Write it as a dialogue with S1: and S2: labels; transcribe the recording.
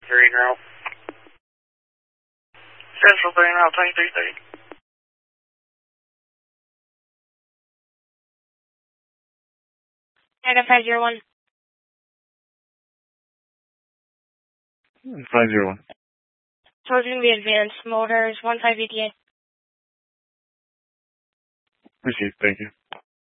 S1: Green Route. Central Green Route 2330.
S2: 501.
S3: 501.
S2: Charging the advanced motors 15 ETA.
S3: Received, thank you.